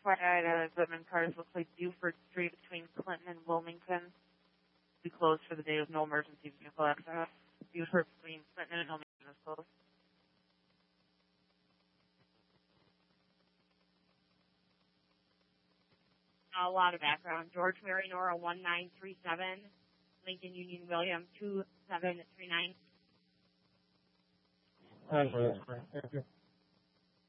FYI, Goodman cars looks like Buford Street between Clinton and Wilmington be closed for the day with no emergency vehicle access. Buford between Clinton and Wilmington is closed. A lot of background. George Mary Nora 1937, Lincoln Union William 2739. Thank you.